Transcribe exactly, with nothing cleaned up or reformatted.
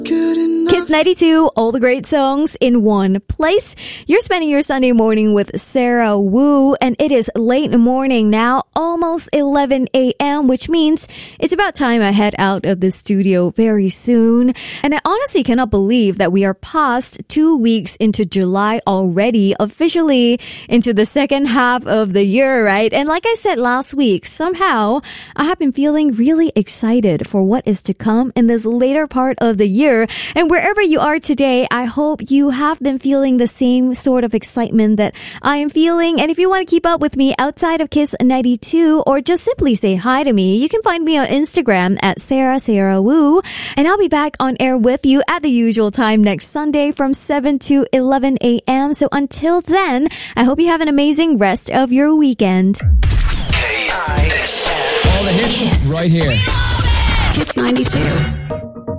Kiss ninety-two, all the great songs in one place. You're spending your Sunday morning with Sarah Wu, and it is late morning now, almost eleven a.m., which means it's about time I head out of the studio very soon. And I honestly cannot believe that we are past two weeks into July already, officially into the second half of the year, right? And like I said last week, somehow I have been feeling really excited for what is to come in this later part of the year. And wherever you are today, I hope you have been feeling the same sort of excitement that I am feeling. And if you want to keep up with me outside of Kiss ninety-two or just simply say hi to me, you can find me on Instagram at Sarah Sarah Wu. And I'll be back on air with you at the usual time next Sunday from seven to eleven a.m. So until then, I hope you have an amazing rest of your weekend. K I S. All the hits Kiss. Right here. Kiss ninety-two.